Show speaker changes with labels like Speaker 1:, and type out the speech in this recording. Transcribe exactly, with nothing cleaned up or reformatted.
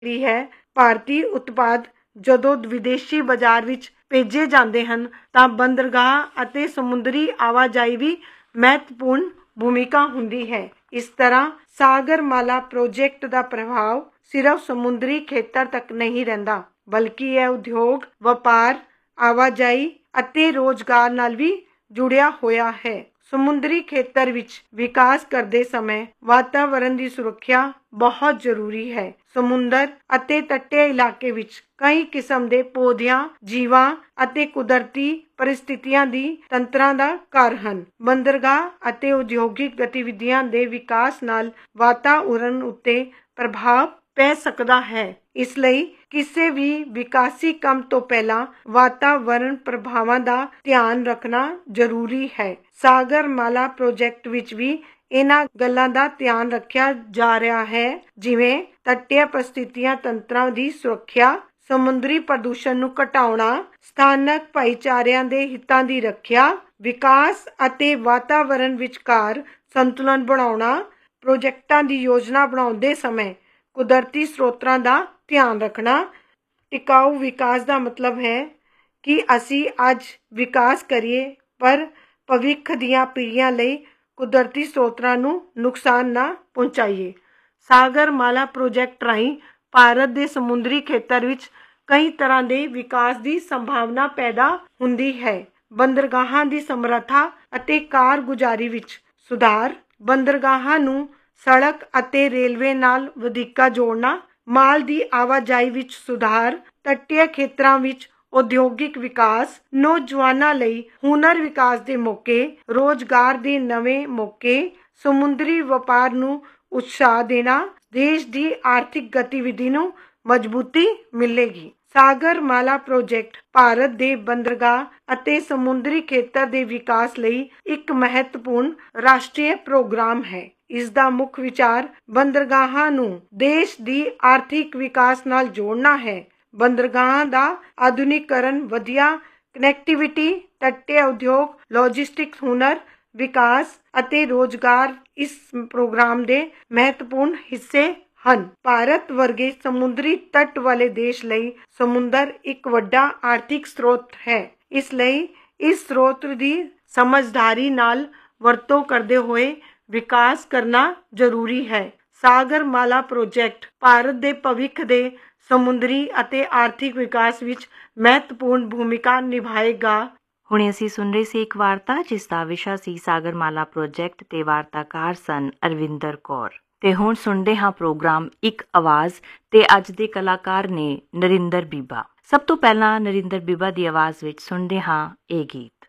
Speaker 1: ਲਈ ਹੈ। ਭਾਰਤੀ ਉਤਪਾਦ ਜਦੋਂ ਵਿਦੇਸ਼ੀ ਬਾਜ਼ਾਰ ਵਿੱਚ ਭੇਜੇ ਜਾਂਦੇ ਹਨ ਤਾਂ ਬੰਦਰਗਾਹ ਅਤੇ ਸਮੁੰਦਰੀ ਆਵਾਜਾਈ ਵੀ ਮਹੱਤਵਪੂਰਨ ਭੂਮਿਕਾ ਹੁੰਦੀ ਹੈ। ਇਸ ਤਰ੍ਹਾਂ ਸਾਗਰਮਾਲਾ ਪ੍ਰੋਜੈਕਟ ਦਾ ਪ੍ਰਭਾਵ ਸਿਰਫ ਸਮੁੰਦਰੀ ਖੇਤਰ ਤੱਕ ਨਹੀਂ ਰਹਿੰਦਾ, ਬਲਕਿ ਇਹ ਉਦਯੋਗ, ਵਪਾਰ, ਆਵਾਜਾਈ ਅਤੇ ਰੋਜ਼ਗਾਰ ਨਾਲ ਵੀ ਜੁੜਿਆ ਹੋਇਆ ਹੈ। ਸਮੁੰਦਰੀ ਖੇਤਰ ਵਿੱਚ ਵਿਕਾਸ ਕਰਦੇ ਸਮੇਂ ਵਾਤਾਵਰਣ ਦੀ ਸੁਰੱਖਿਆ ਬਹੁਤ ਜ਼ਰੂਰੀ ਹੈ। ਸਮੁੰਦਰ ਅਤੇ ਤੱਟੇ ਇਲਾਕੇ ਵਿੱਚ ਕਈ ਕਿਸਮ ਦੇ ਪੌਦਿਆਂ, ਜੀਵਾਂ ਅਤੇ ਕੁਦਰਤੀ ਪਰਿਸਥਿਤੀਆਂ ਦੀ ਤੰਤਰਾਂ ਦਾ ਘਰ ਹਨ। ਬੰਦਰਗਾਹ ਅਤੇ ਉਦਯੋਗਿਕ ਗਤੀਵਿਧੀਆਂ ਦੇ ਵਿਕਾਸ ਨਾਲ ਵਾਤਾਵਰਣ ਉੱਤੇ ਪ੍ਰਭਾਵ ਪੈ ਸਕਦਾ ਹੈ। ਇਸ ਲਈ ਕਿਸੇ ਵੀ ਵਿਕਾਸੀ ਕੰਮ ਤੋਂ ਪਹਿਲਾਂ ਵਾਤਾਵਰਣ ਪ੍ਰਭਾਵਾਂ ਦਾ ਧਿਆਨ ਰੱਖਣਾ ਜ਼ਰੂਰੀ ਹੈ। ਸਾਗਰਮਾਲਾ ਪ੍ਰੋਜੈਕਟ ਵਿੱਚ ਵੀ ਇਹਨਾਂ ਗੱਲਾਂ ਦਾ ਧਿਆਨ ਰੱਖਿਆ ਜਾ ਰਿਹਾ ਹੈ, ਜਿਵੇਂ ਤੱਟੀय ਪਰਿਸਥਿਤੀਆਂ ਤੰਤਰਾਂ ਦੀ ਸੁਰੱਖਿਆ, ਸਮੁੰਦਰੀ ਪ੍ਰਦੂਸ਼ਣ ਨੂੰ ਘਟਾਉਣਾ, ਸਥਾਨਕ ਭਾਈਚਾਰਿਆਂ ਦੇ ਹਿੱਤਾਂ ਦੀ ਰੱਖਿਆ, ਵਿਕਾਸ ਅਤੇ ਵਾਤਾਵਰਣ ਵਿਚਕਾਰ ਸੰਤੁਲਨ ਬਣਾਉਣਾ। ਪ੍ਰੋਜੈਕਟਾਂ ਦੀ ਯੋਜਨਾ ਬਣਾਉਂਦੇ ਸਮੇਂ ਕੁਦਰਤੀ ਸਰੋਤਾਂ ਦਾ ਧਿਆਨ ਰੱਖਣਾ। ਟਿਕਾਊ ਵਿਕਾਸ ਦਾ ਮਤਲਬ ਹੈ ਕਿ ਅਸੀਂ ਅੱਜ ਵਿਕਾਸ ਕਰੀਏ ਪਰ ਭਵਿੱਖ ਦੀਆਂ ਪੀੜ੍ਹੀਆਂ ਲਈ ਕੁਦਰਤੀ ਸਰੋਤਾਂ ਨੂੰ ਨੁਕਸਾਨ ਨਾ ਪਹੁੰਚਾਈਏ। ਸਾਗਰਮਾਲਾ ਪ੍ਰੋਜੈਕਟ ਰਾਹੀਂ ਭਾਰਤ ਦੇ ਸਮੁੰਦਰੀ ਖੇਤਰ ਵਿੱਚ ਕਈ ਤਰ੍ਹਾਂ ਦੇ ਵਿਕਾਸ ਦੀ ਸੰਭਾਵਨਾ ਪੈਦਾ ਹੁੰਦੀ ਹੈ। ਬੰਦਰਗਾਹਾਂ ਦੀ ਸਮਰੱਥਾ ਅਤੇ ਕਾਰਗੁਜ਼ਾਰੀ ਵਿੱਚ ਸੁਧਾਰ, ਬੰਦਰਗਾਹਾਂ ਨੂੰ ਸੜਕ ਅਤੇ ਰੇਲਵੇ ਨਾਲ ਵਧੀਕਾ ਜੋੜਨਾ, ਮਾਲ ਦੀ ਆਵਾਜਾਈ ਵਿੱਚ ਸੁਧਾਰ, ਤੱਟੀय ਖੇਤਰਾਂ ਵਿੱਚ ਉਦਯੋਗਿਕ ਵਿਕਾਸ, ਨੌਜਵਾਨਾਂ ਲਈ ਹੁਨਰ ਵਿਕਾਸ ਦੇ ਮੌਕੇ, ਰੋਜ਼ਗਾਰ ਦੇ ਨਵੇਂ ਮੌਕੇ, ਸਮੁੰਦਰੀ ਵਪਾਰ ਨੂੰ ਉਤਸ਼ਾਹ ਦੇਣਾ, ਦੇਸ਼ ਦੀ ਆਰਥਿਕ ਗਤੀਵਿਧੀ ਨੂੰ ਮਜ਼ਬੂਤੀ ਮਿਲੇਗੀ। ਸਾਗਰਮਾਲਾ ਪ੍ਰੋਜੈਕਟ ਭਾਰਤ ਦੇ ਬੰਦਰਗਾਹ ਅਤੇ ਸਮੁੰਦਰੀ ਖੇਤਰ ਦੇ ਵਿਕਾਸ ਲਈ ਇੱਕ ਮਹੱਤਵਪੂਰਨ ਰਾਸ਼ਟਰੀ ਪ੍ਰੋਗਰਾਮ ਹੈ। ਇਸ ਦਾ ਮੁੱਖ ਵਿਚਾਰ ਬੰਦਰਗਾਹਾਂ ਨੂੰ ਦੇਸ਼ ਦੀ ਆਰਥਿਕ ਵਿਕਾਸ ਨਾਲ ਜੋੜਨਾ ਹੈ। ਬੰਦਰਗਾਹਾਂ ਦਾ ਆਧੁਨਿਕੀਕਰਨ, ਵਧੀਆ ਕਨੈਕਟੀਵਿਟੀ, ਤੱਟੀय ਉਦਯੋਗ, ਲੌਜਿਸਟਿਕਸ, ਹੁਨਰ ਵਿਕਾਸ ਅਤੇ ਰੋਜ਼ਗਾਰ ਇਸ ਪ੍ਰੋਗਰਾਮ ਦੇ ਮਹੱਤਵਪੂਰਨ ਹਿੱਸੇ ਹਨ। ਭਾਰਤ ਵਰਗੇ ਸਮੁੰਦਰੀ ਤੱਟ ਵਾਲੇ ਦੇਸ਼ ਲਈ ਸਮੁੰਦਰ ਇੱਕ ਵੱਡਾ ਆਰਥਿਕ ਸਰੋਤ ਹੈ। ਇਸ ਲਈ ਇਸ ਸਰੋਤ ਦੀ ਸਮਝਦਾਰੀ ਨਾਲ ਵਰਤੋਂ ਕਰਦੇ ਹੋਏ ਵਿਕਾਸ ਕਰਨਾ ਜ਼ਰੂਰੀ ਹੈ। ਸਾਗਰਮਾਲਾ ਪ੍ਰੋਜੈਕਟ ਭਾਰਤ ਦੇ ਭਵਿੱਖ ਦੇ ਸਮੁੰਦਰੀ ਅਤੇ ਆਰਥਿਕ ਵਿਕਾਸ ਵਿੱਚ ਮਹੱਤਵਪੂਰਨ ਭੂਮਿਕਾ ਨਿਭਾਏਗਾ।
Speaker 2: ਹੁਣੇ ਅਸੀਂ ਸੁਣ ਰਹੇ ਸੀ ਇੱਕ ਵਾਰਤਾ ਜਿਸ ਦਾ ਵਿਸ਼ਾ ਸੀ ਸਾਗਰਮਾਲਾ ਪ੍ਰੋਜੈਕਟ ਤੇ ਵਾਰਤਾਕਾਰ ਸਨ ਅਰਵਿੰਦਰ ਕੌਰ। ਤੇ ਹੁਣ ਸੁਣਦੇ ਹਾਂ ਪ੍ਰੋਗਰਾਮ ਇੱਕ ਆਵਾਜ਼ ਤੇ ਅੱਜ ਦੇ ਕਲਾਕਾਰ ਨੇ ਨਰਿੰਦਰ ਬੀਬਾ। ਸਭ ਤੋਂ ਪਹਿਲਾਂ ਨਰਿੰਦਰ ਬੀਬਾ ਦੀ ਆਵਾਜ਼ ਵਿੱਚ ਸੁਣਦੇ ਹਾਂ ਇਹ ਗੀਤ।